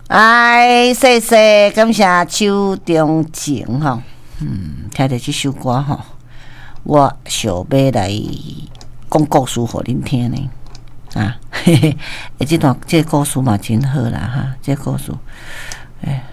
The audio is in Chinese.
哎，谢谢，感谢邱中情吼，听着这首歌吼，我想要来讲故事互恁听呢。啊，嘿嘿，这个故事嘛真好啦哈，这个故事，